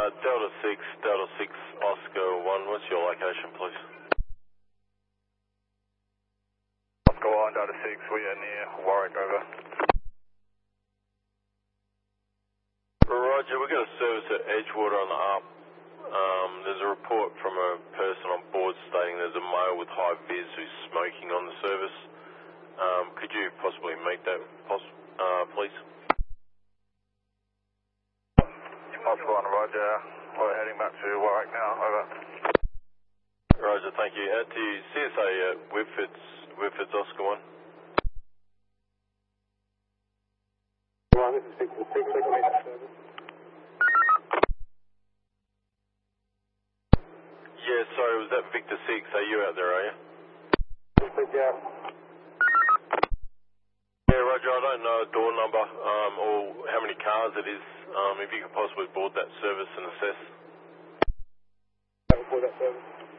Delta 6, Oscar 1, what's your location, please? Oscar 1, Delta 6, we are near Warwick, over. Roger, we've got a service at Edgewater on the up. There's a report from a person on board stating there's a male with high vis who's smoking on the service. Could you possibly make that please? Oscar 1, Roger. We're heading back to Warwick now, over. Roger, thank you. Out to CSA Whitfords, Oscar 1. This is 6 and 6, recommend service. Yeah, sorry, was that Victor 6? Are you out there, are you? Yeah. Yeah, Roger, I don't know a door number or how many cars it is. If you could possibly board that service and assess. For that service.